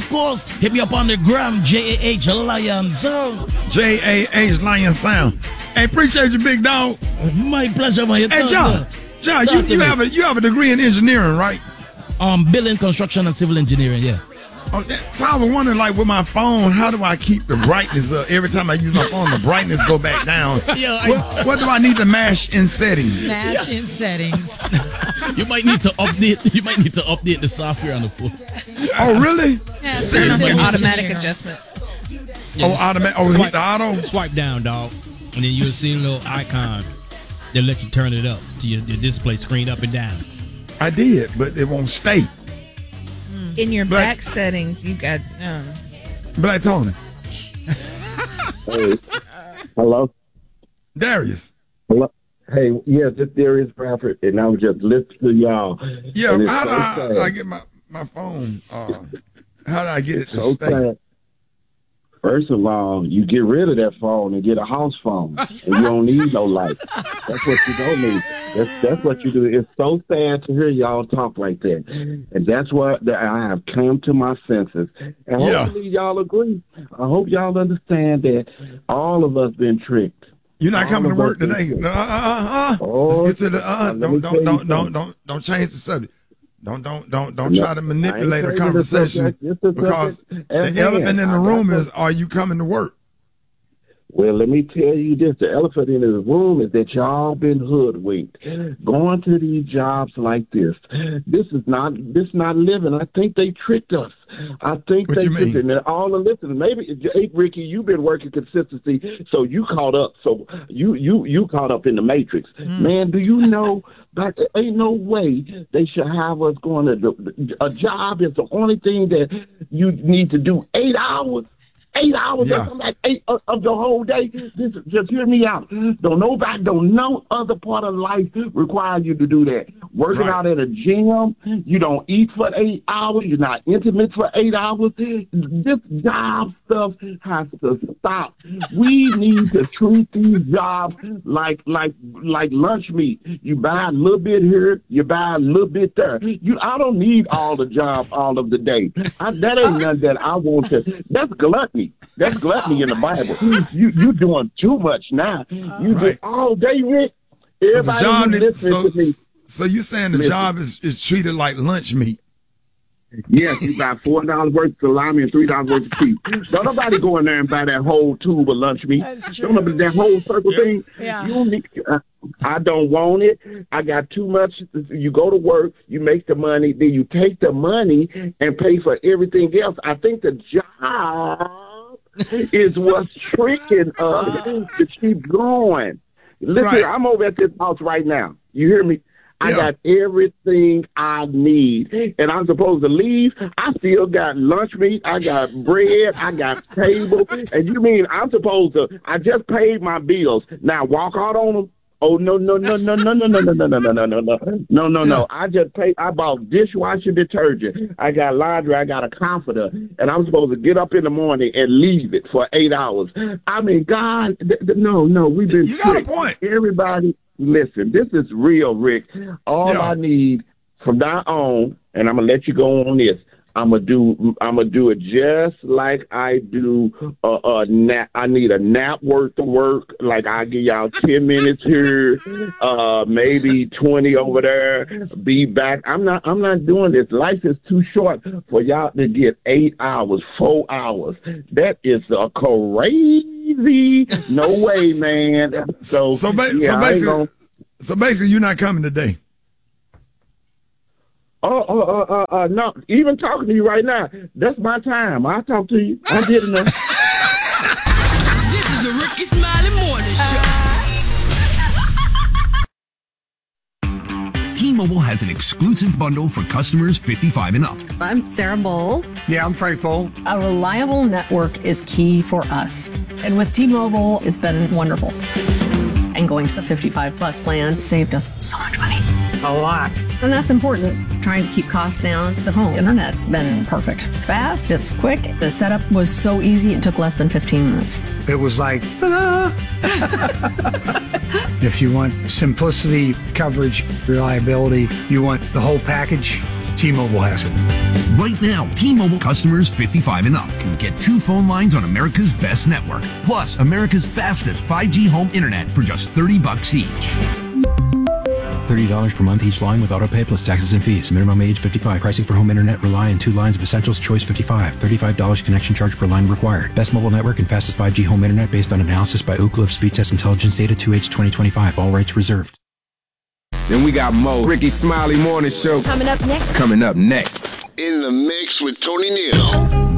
course, hit me up on the gram, JAH Lion Sound. JAH Lion Sound. Hey, appreciate you, big dog. My pleasure, man. Hey, John, you have a degree in engineering, right? Building, construction, and civil engineering, yeah. Oh, so I was wondering, like, with my phone, how do I keep the brightness up? Every time I use my phone, the brightness go back down. What do I need to mash in settings? Mash in settings. You might need to update the software on the phone. Oh, really? Yeah, it's an automatic adjustment. Automatic. Oh, hit the auto. Swipe down, dog, and then you'll see a little icon that let you turn it up to your display screen up and down. I did, but it won't stay. In your back settings, you got Black Tony. Hey. Hello? Darius. Hello? Hey, yes, it's Darius Bradford, and I'm just listening to y'all. Yeah, how do I get my phone? How do I get it to stay? Sad. First of all, you get rid of that phone and get a house phone, and you don't need no light. That's what you don't need. That's what you do. It's so sad to hear y'all talk like that, and that's what I have come to my senses. And hopefully y'all agree. I hope y'all understand that all of us been tricked. You're not coming to work today. Let's get to the don't change the subject. Don't try to manipulate a conversation because the elephant in the room is, are you coming to work? Well, let me tell you this. The elephant in the room is that y'all been hoodwinked. Going to these jobs like this. This is not living. I think they tricked us. I think what they tricked us. And all the listeners, maybe, hey, Ricky, you've been working consistency, so you caught up. So you caught up in the matrix. Man, do you know that there ain't no way they should have us going to a job is the only thing that you need to do 8 hours. 8 hours, yeah. That's like 8 of the whole day. Just hear me out. No other part of life requires you to do that. Working out at a gym, you don't eat for 8 hours, you're not intimate for 8 hours. This job stuff has to stop. We need to treat these jobs like lunch meat. You buy a little bit here, you buy a little bit there. I don't need all the job all of the day. That ain't nothing that I want to. That's gluttony. That's gluttony in the Bible. You doing too much now. You do all day, Rick. Everybody listening to me. So you saying the job is treated like lunch meat? Yes, you buy $4 worth of salami and $3 worth of cheese. Don't nobody go in there and buy that whole tube of lunch meat. Don't nobody, that whole circle thing. Yeah. You don't need, I don't want it. I got too much. You go to work, you make the money, then you take the money and pay for everything else. I think the job is what's tricking us to keep going. Listen, I'm over at this house right now. You hear me? I got everything I need, and I'm supposed to leave. I still got lunch meat. I got bread. I got table. And you mean I'm supposed to? I just paid my bills. Now walk out on them. Oh no. I just paid. I bought dishwasher detergent. I got laundry. I got a comforter, and I'm supposed to get up in the morning and leave it for 8 hours. I mean, God, no. We've been tricked. You got a point. Everybody. Listen, this is real, Rick. All I need from now on, and I'm gonna let you go on this. I'm gonna do it just like I do a nap. I need a nap worth of work. Like I give y'all 10 minutes here, maybe 20 over there. Be back. I'm not doing this. Life is too short for y'all to get 8 hours, 4 hours. That is a crazy. No way, man. So basically, you're not coming today. No. Even talking to you right now, that's my time. I'll talk to you. I did enough. This is the Ricky Smiley Morning Show. T-Mobile has an exclusive bundle for customers 55 and up. I'm Sarah Bowl. Yeah, I'm Frank Bowl. A reliable network is key for us. And with T-Mobile, it's been wonderful. And going to the 55 plus plan saved us so much money. A lot. And that's important. Trying to keep costs down. The home internet's been perfect. It's fast, it's quick. The setup was so easy, it took less than 15 minutes. It was like, ta-da! If you want simplicity, coverage, reliability, you want the whole package, T-Mobile has it. Right now, T-Mobile customers 55 and up can get 2 phone lines on America's best network, plus America's fastest 5G home internet for just $30 each. $30 per month each line with autopay plus taxes and fees. Minimum age 55. Pricing for home internet rely on 2 lines of Essentials Choice 55. $35 connection charge per line required. Best mobile network and fastest 5G home internet based on analysis by Ookla of Speed Test Intelligence Data 2H 2025. All rights reserved. Then we got Mo, Ricky Smiley Morning Show. Coming up next. In the mix with Tony Neal.